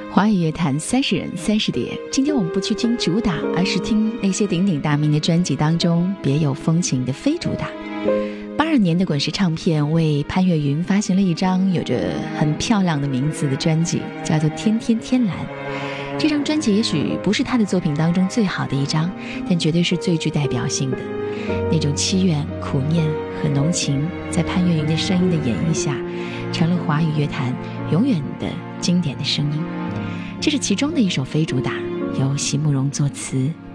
华语乐坛30人30碟，今天我们不去听主打，而是听那些鼎鼎大名的专辑当中别有风情的非主打。82年的滚石唱片为潘越云发行了一张有着很漂亮的名字的专辑，叫做《天天天蓝》。这张专辑也许不是他的作品当中最好的一张，但绝对是最具代表性的。那种凄怨、苦念和浓情，在潘越云的声音的演绎下，成了华语乐坛永远的经典的声音。这是其中的一首非主打，由席慕容作词，